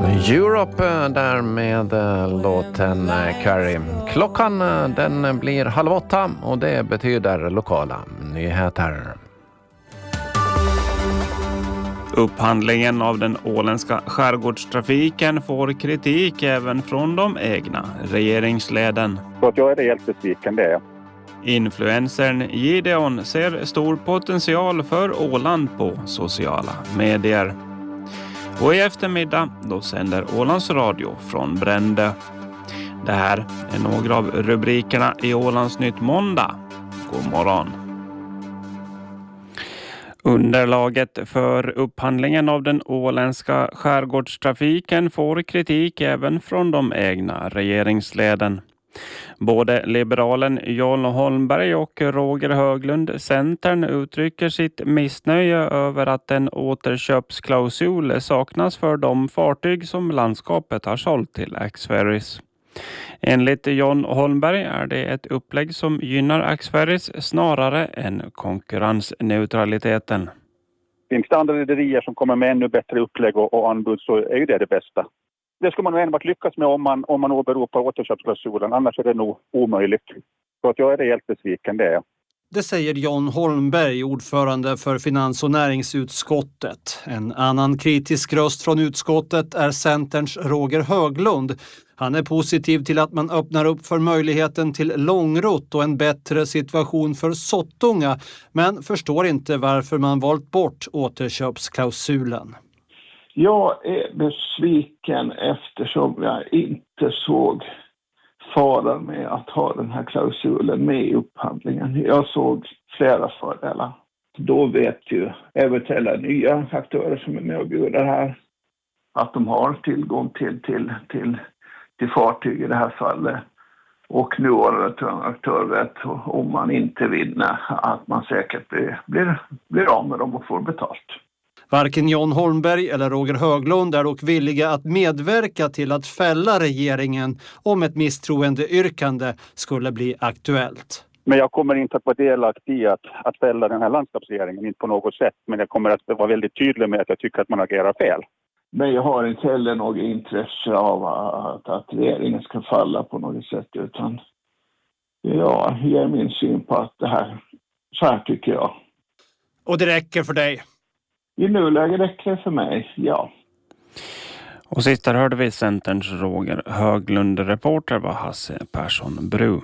Europe där med låten Carrie. Klockan den blir 7:30 och det betyder lokala nyheter. Upphandlingen av den åländska skärgårdstrafiken får kritik även från de egna regeringsleden. Så att jag är helt besviken det. Influencern Gideon ser stor potential för Åland på sociala medier. Och i eftermiddag då sänder Ålands Radio från Brände. Det här är några av rubrikerna i Ålands Nytt måndag. God morgon. Underlaget för upphandlingen av den åländska skärgårdstrafiken får kritik även från de egna regeringsleden. Både liberalen Jon Holmberg och Roger Höglund, Centern, uttrycker sitt missnöje över att en återköpsklausul saknas för de fartyg som landskapet har sålt till Axferries. Enligt Jon Holmberg är det ett upplägg som gynnar Axferries snarare än konkurrensneutraliteten. Finns det andra rederier som kommer med ännu bättre upplägg och anbud så är ju det bästa. Det ska man nog enbart lyckas med om man åberopar återköpsklausulen, annars är det nog omöjligt. Så att jag är helt besviken det. Det säger Jon Holmberg, ordförande för finans- och näringsutskottet. En annan kritisk röst från utskottet är Centerns Roger Höglund. Han är positiv till att man öppnar upp för möjligheten till långrott och en bättre situation för Sottunga, men förstår inte varför man valt bort återköpsklausulen. Jag är besviken eftersom jag inte såg faran med att ha den här klausulen med i upphandlingen. Jag såg flera fördelar. Då vet ju eventuella nya aktörer som är med och bjuder här att de har tillgång till fartyg i det här fallet. Och nuvarande aktör vet om man inte vinner att man säkert blir av med dem och får betalt. Varken Jon Holmberg eller Roger Höglund är dock villiga att medverka till att fälla regeringen om ett misstroendeyrkande skulle bli aktuellt. Men jag kommer inte att vara delaktig i att fälla den här landskapsregeringen, inte på något sätt. Men jag kommer att vara väldigt tydlig med att jag tycker att man agerar fel. Men jag har inte heller något intresse av att regeringen ska falla på något sätt, utan jag ger min syn på att det här, så här tycker jag. Och det räcker för dig? I nuläget räcker det för mig, ja. Och sist där hörde vi Centerns Roger Höglund, reporter var Hasse Persson Bru.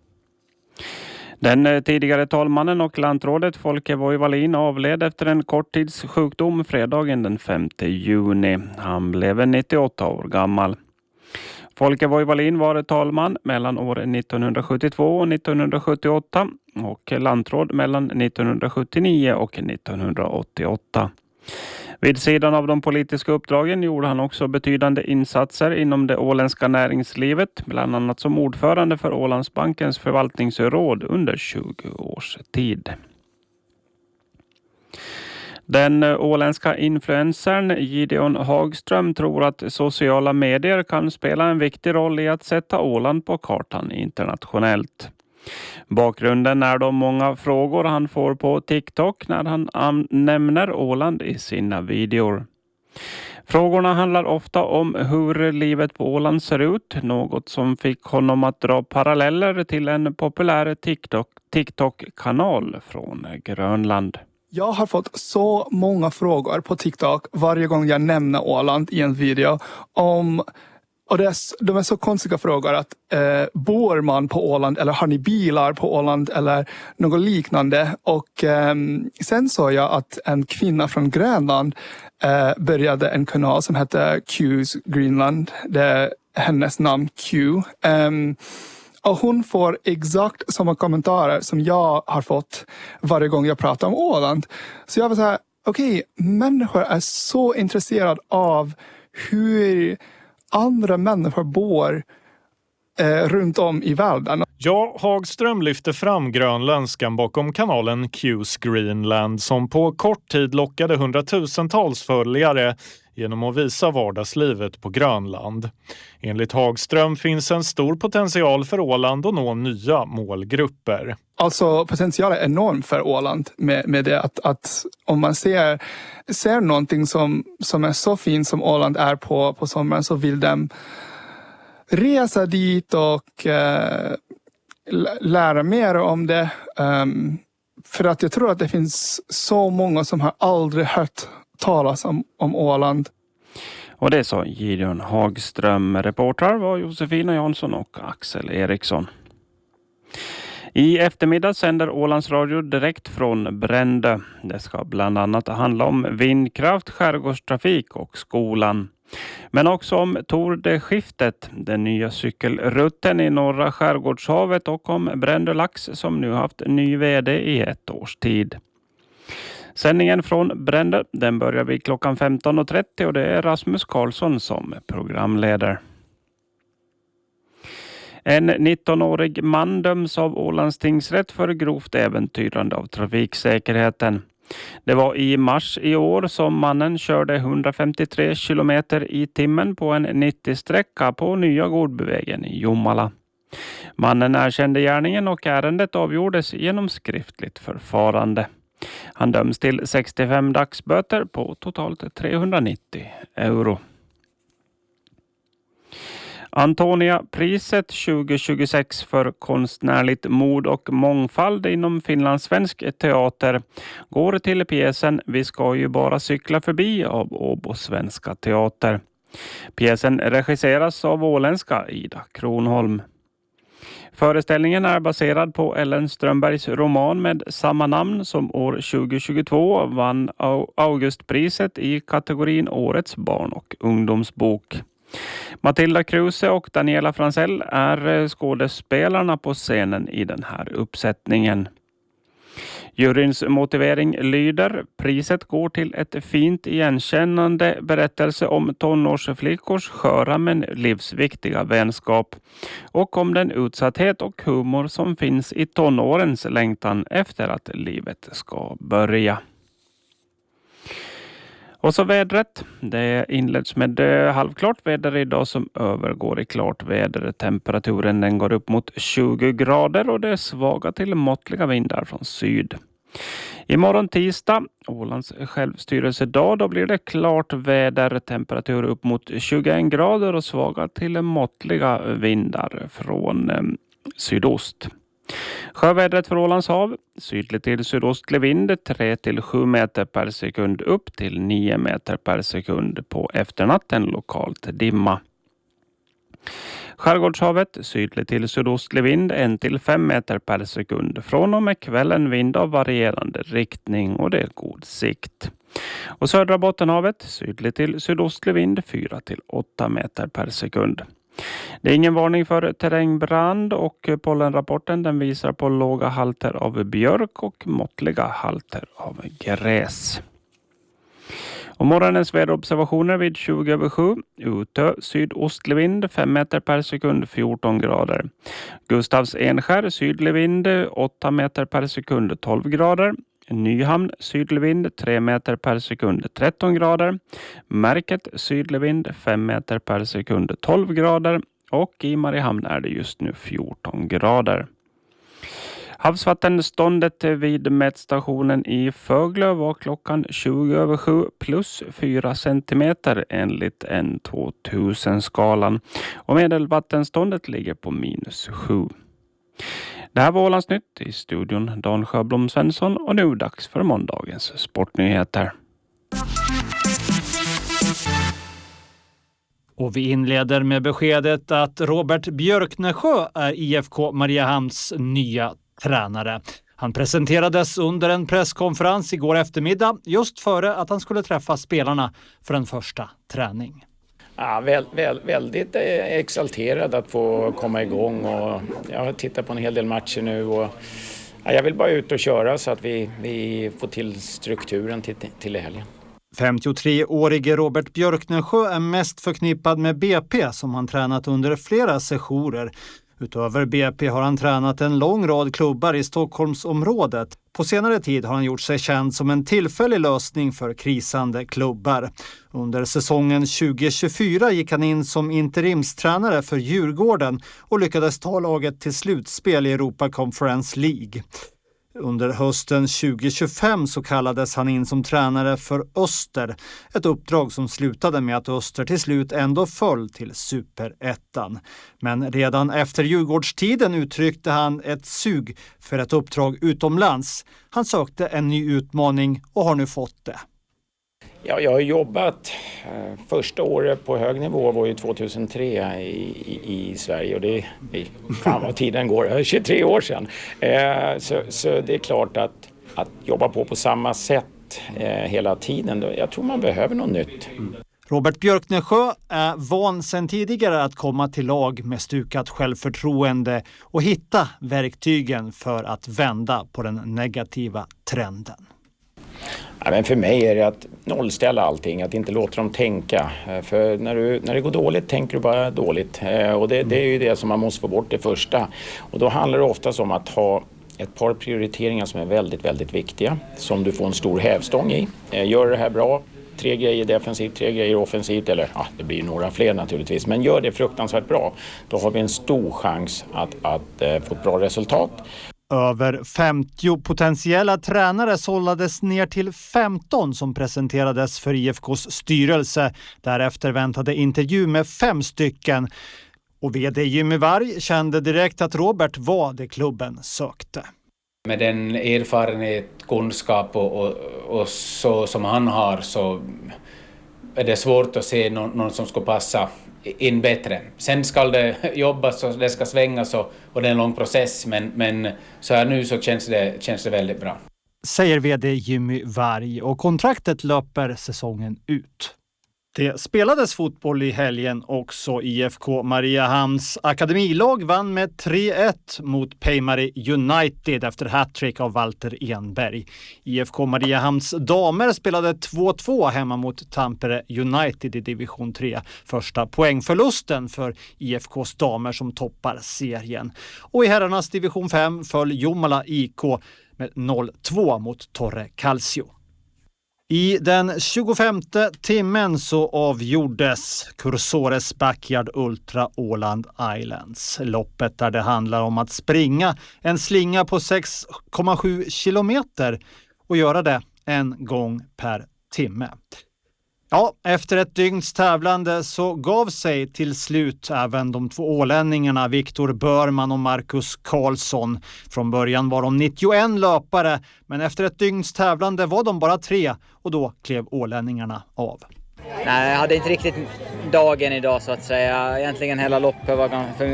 Den tidigare talmannen och lantrådet Folke Voi-Wallin avled efter en korttidssjukdom fredagen den 5 juni. Han blev 98 år gammal. Folke Voi-Wallin var talman mellan år 1972 och 1978 och lantråd mellan 1979 och 1988. Vid sidan av de politiska uppdragen gjorde han också betydande insatser inom det åländska näringslivet, bland annat som ordförande för Ålandsbankens förvaltningsråd under 20 års tid. Den åländska influencern Gideon Hagström tror att sociala medier kan spela en viktig roll i att sätta Åland på kartan internationellt. Bakgrunden är de många frågor han får på TikTok när han nämner Åland i sina videor. Frågorna handlar ofta om hur livet på Åland ser ut, något som fick honom att dra paralleller till en populär TikTok-kanal från Grönland. Jag har fått så många frågor på TikTok varje gång jag nämner Åland i en video och de är så konstiga frågor att bor man på Åland eller har ni bilar på Åland eller något liknande. Och sen såg jag att en kvinna från Grönland började en kanal som heter Q's Greenland. Det är hennes namn Q. Och hon får exakt samma kommentarer som jag har fått varje gång jag pratar om Åland. Så jag var så här, okej, människor är så intresserade av hur andra människor bor runt om i världen. Ja, Hagström lyfter fram grönländskan bakom kanalen Q's Greenland som på kort tid lockade hundratusentals följare. genom att visa vardagslivet på Grönland. Enligt Hagström finns en stor potential för Åland att nå nya målgrupper. Alltså potentialen är enorm för Åland med det att om man ser någonting som är så fint som Åland är på sommaren, så vill de resa dit och lära mer om det. För att jag tror att det finns så många som har aldrig hört talas om Åland. Och det sa Gideon Hagström. Reportrar var Josefina Jansson och Axel Eriksson. I eftermiddag sänder Ålands Radio direkt från Brändö. Det ska bland annat handla om vindkraft, skärgårdstrafik och skolan. Men också om Tour de Skiftet, den nya cykelrutten i norra skärgårdshavet, och om Brändö Lax som nu haft ny vd i 1 års tid. Sändningen från Brändö, den börjar vid klockan 15.30 och det är Rasmus Karlsson som programleder. En 19-årig man döms av Ålands tingsrätt för grovt äventyrande av trafiksäkerheten. Det var i mars i år som mannen körde 153 kilometer i timmen på en 90-sträcka på Nya Gårdbyvägen i Jomala. Mannen erkände gärningen och ärendet avgjordes genom skriftligt förfarande. Han döms till 65 dagsböter på totalt 390 euro. Antonia-priset 2026 för konstnärligt mod och mångfald inom finlandssvensk teater går till pjäsen Vi ska ju bara cykla förbi av Åbo Svenska Teater. Pjäsen regisseras av åländska Ida Kronholm. Föreställningen är baserad på Ellen Strömbergs roman med samma namn som år 2022 vann Augustpriset i kategorin Årets barn- och ungdomsbok. Matilda Kruse och Daniela Fransell är skådespelarna på scenen i den här uppsättningen. Juryns motivering lyder: priset går till ett fint igenkännande berättelse om tonårsflickors sköra men livsviktiga vänskap och om den utsatthet och humor som finns i tonårens längtan efter att livet ska börja. Och så vädret. Det inleds med halvklart väder idag som övergår i klart väder. Temperaturen den går upp mot 20 grader och det är svaga till måttliga vindar från syd. Imorgon tisdag, Ålands självstyrelsedag, då blir det klart väder. Temperatur upp mot 21 grader och svaga till måttliga vindar från sydost. Sjövädret för Ålands hav, sydlig till sydostlig vind 3-7 meter per sekund upp till 9 meter per sekund på efternatten, lokalt dimma. Skärgårdshavet, sydlig till sydostlig vind 1-5 meter per sekund. Från och med kvällen vind av varierande riktning och det är god sikt. Och södra Bottenhavet, sydlig till sydostlig vind 4-8 meter per sekund. Det är ingen varning för terrängbrand och pollenrapporten den visar på låga halter av björk och måttliga halter av gräs. Och morgonens väderobservationer vid 20:07. Utö sydostlig vind 5 meter per sekund 14 grader. Gustavs Enskär sydlig vind 8 meter per sekund 12 grader. Nyhamn sydlig vind 3 meter per sekund 13 grader. Märket sydlig vind 5 meter per sekund 12 grader. Och i Mariehamn är det just nu 14 grader. Havsvattenståndet vid mätstationen i Föglö var klockan 20:07 plus 4 centimeter enligt N2000-skalan. Och medelvattenståndet ligger på -7. Det här var Ålandsnytt, i studion Dan Sjöblom Svensson, och nu dags för måndagens sportnyheter. Och vi inleder med beskedet att Robert Björknesjö är IFK Mariehamns nya tränare. Han presenterades under en presskonferens igår eftermiddag just före att han skulle träffa spelarna för en första träning. Ja, väldigt exalterad att få komma igång, och jag har tittat på en hel del matcher nu och jag vill bara ut och köra så att vi får till strukturen till helgen. 53-årige Robert Björknesjö är mest förknippad med BP som han tränat under flera sessioner. Utöver BP har han tränat en lång rad klubbar i Stockholmsområdet. På senare tid har han gjort sig känd som en tillfällig lösning för krisande klubbar. Under säsongen 2024 gick han in som interimstränare för Djurgården och lyckades ta laget till slutspel i Europa Conference League. Under hösten 2025 så kallades han in som tränare för Öster. Ett uppdrag som slutade med att Öster till slut ändå föll till Superettan. Men redan efter Djurgårdstiden uttryckte han ett sug för ett uppdrag utomlands. Han sökte en ny utmaning och har nu fått det. Ja, jag har jobbat, första året på hög nivå var ju 2003 i Sverige och det fan vad tiden går, 23 år sedan. Så det är klart att jobba på samma sätt hela tiden, jag tror man behöver något nytt. Robert Björknesjö är van sedan tidigare att komma till lag med stukat självförtroende och hitta verktygen för att vända på den negativa trenden. Ja, men för mig är det att nollställa allting, att inte låta dem tänka. För när det går dåligt tänker du bara dåligt. Och det är ju det som man måste få bort det första. Och då handlar det oftast om att ha ett par prioriteringar som är väldigt, väldigt viktiga. Som du får en stor hävstång i. Gör det här bra, 3 grejer defensivt, 3 grejer offensivt. Eller det blir några fler naturligtvis. Men gör det fruktansvärt bra. Då har vi en stor chans att få ett bra resultat. Över 50 potentiella tränare sållades ner till 15 som presenterades för IFKs styrelse. Därefter väntade intervju med 5 stycken. Och vd Jimmy Varg kände direkt att Robert var det klubben sökte. Med den erfarenhet, kunskap och så som han har så är det svårt att se någon som ska passa in bättre. Sen ska det jobbas och det ska svängas och det är en lång process men så här nu så känns det väldigt bra. Säger vd Jimmy Varg och kontraktet löper säsongen ut. Det spelades fotboll i helgen också. IFK Mariehamns akademilag vann med 3-1 mot Peimari United efter hattrick av Walter Enberg. IFK Mariehamns damer spelade 2-2 hemma mot Tampere United i division 3. Första poängförlusten för IFKs damer som toppar serien. Och i herrarnas division 5 föll Jomala IK med 0-2 mot Torre Calcio. I den 25:e timmen så avgjordes Cursores Backyard Ultra Åland Islands. Loppet där det handlar om att springa en slinga på 6,7 kilometer och göra det en gång per timme. Ja, efter ett dygns tävlande så gav sig till slut även de 2 ålänningarna Viktor Börman och Marcus Karlsson. Från början var de 91 löpare, men efter ett dygns tävlande var de bara 3 och då klev ålänningarna av. Nej, jag hade inte riktigt dagen idag så att säga. Egentligen hela loppet var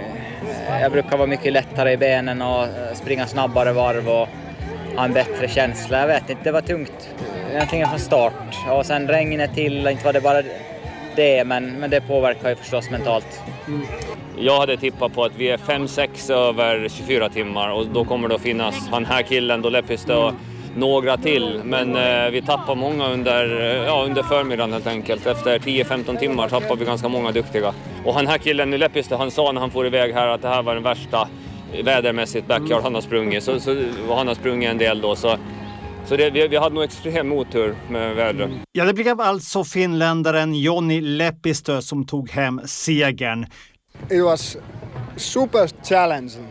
jag brukar vara mycket lättare i benen och springa snabbare varv och ha en bättre känsla. Jag vet inte, det var tungt egentligen från start. Och sen regnet till, inte var det bara det, men det påverkar ju förstås mentalt. Jag hade tippat på att vi är 5-6 över 24 timmar och då kommer det att finnas han här killen, då Lepistö och några till. Men vi tappar många under förmiddagen helt enkelt. Efter 10-15 timmar tappar vi ganska många duktiga. Och han här killen i Lepistö, han sa när han får iväg här att det här var den värsta vädermässigt backyard han har sprungit. Så han har sprungit en del då så vi hade nog extrem motor med vädret. Ja, det blev alltså finländaren Joni Lepistö som tog hem segern. It was super challenging.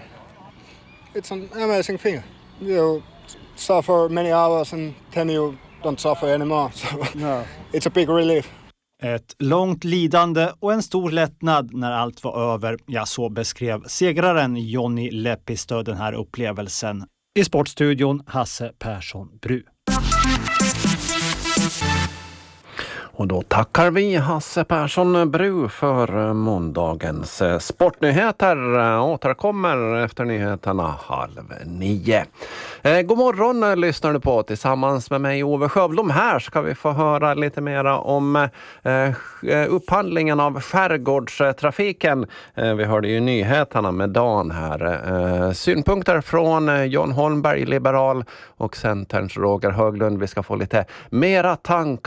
It's an amazing thing. You suffer many hours and then you don't suffer anymore. So it's a big relief. Ett långt lidande och en stor lättnad när allt var över. Ja, så beskrev segraren Joni Lepistö den här upplevelsen. I Sportstudion Hasse Persson Bru. Och då tackar vi Hasse Persson Bru för måndagens sportnyheter. Återkommer efter nyheterna 8:30. God morgon lyssnar du på tillsammans med mig Ove Skövlom. Här ska vi få höra lite mer om upphandlingen av skärgårdstrafiken. Vi hörde ju nyheterna med Dan här. Synpunkter från John Holmberg, liberal, och Centerns Roger Höglund. Vi ska få lite mera tankar